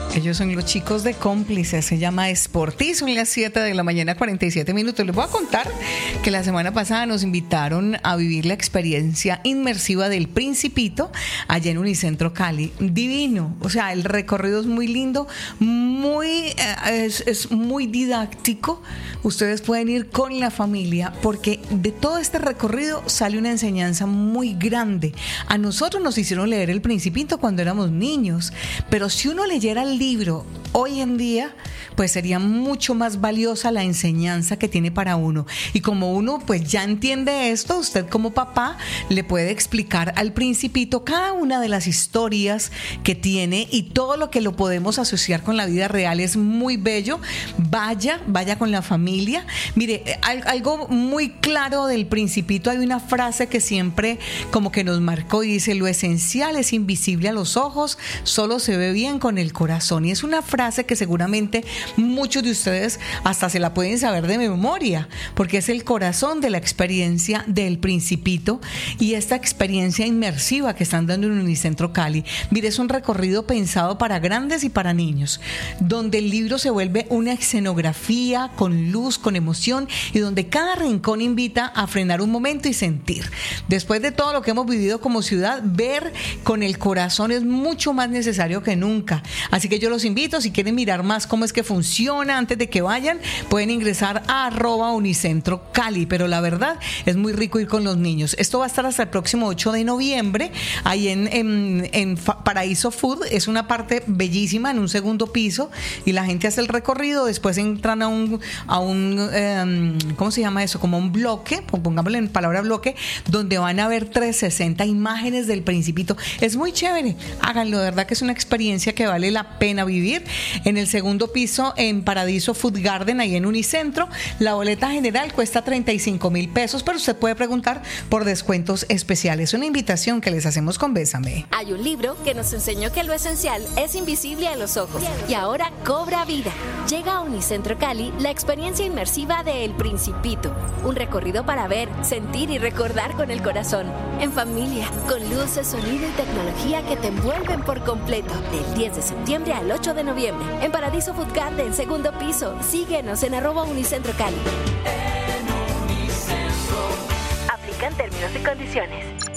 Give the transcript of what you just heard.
Ellos son los chicos de Cómplices, se llama Sporty, son las 7 de la mañana, 47 minutos. Les voy a contar que la semana pasada nos invitaron a vivir la experiencia inmersiva del Principito allá en Unicentro Cali. Divino, o sea, el recorrido es muy lindo, es muy didáctico. Ustedes pueden ir con la familia porque de todo este recorrido sale una enseñanza muy grande. A nosotros nos hicieron leer el Principito cuando éramos niños, pero si uno leyera el libro hoy en día, pues sería mucho más valiosa la enseñanza que tiene para uno. Y como uno pues ya entiende esto, usted como papá le puede explicar al Principito cada una de las historias que tiene y todo lo que lo podemos asociar con la vida real. Es muy bello. Vaya con la familia. Mire, algo muy claro del Principito, hay una frase que siempre como que nos marcó y dice: lo esencial es invisible a los ojos, solo se ve bien con el corazón. Y es una frase que seguramente muchos de ustedes hasta se la pueden saber de memoria, porque es el corazón de la experiencia del Principito y esta experiencia inmersiva que están dando en Unicentro Cali. Mire, es un recorrido pensado para grandes y para niños, donde el libro se vuelve una escenografía con luz, con emoción, y donde cada rincón invita a frenar un momento y sentir. Después de todo lo que hemos vivido como ciudad, ver con el corazón es mucho más necesario que nunca. Así que yo los invito, si quieren mirar más cómo es que funciona antes de que vayan, pueden ingresar a @Unicentro Cali, pero la verdad es muy rico ir con los niños. Esto va a estar hasta el próximo 8 de noviembre ahí en Paraíso Food. Es una parte bellísima en un segundo piso y la gente hace el recorrido, después entran a un ¿cómo se llama eso? Como un bloque, pongámosle en palabra bloque, donde van a ver 360 imágenes del Principito. Es muy chévere, háganlo, de verdad que es una experiencia que vale la pena vivir. En el segundo piso, en Paradiso Food Garden, ahí en Unicentro, la boleta general cuesta 35,000 pesos, pero usted puede preguntar por descuentos especiales. Una invitación que les hacemos con Bésame. Hay un libro que nos enseñó que lo esencial es invisible a los ojos y ahora cobra vida. Llega a Unicentro Cali la experiencia inmersiva de El Principito, un recorrido para ver, sentir y recordar con el corazón, en familia, con luces, sonido y tecnología que te envuelven por completo. Del 10 de septiembre al 8 de noviembre, en Paradiso Food Garden, segundo piso. Síguenos en @Unicentro Cali. Aplican términos y condiciones.